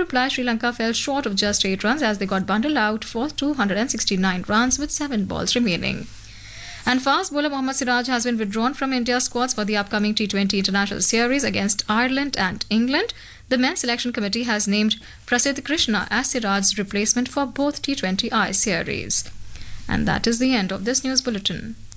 reply, Sri Lanka fell short of just 8 runs as they got bundled out for 269 runs with 7 balls remaining. And fast bowler Mohammad Siraj has been withdrawn from India's squads for the upcoming T20 International Series against Ireland and England. The men's selection committee has named Prasidh Krishna as Siraj's replacement for both T20I series. And that is the end of this news bulletin.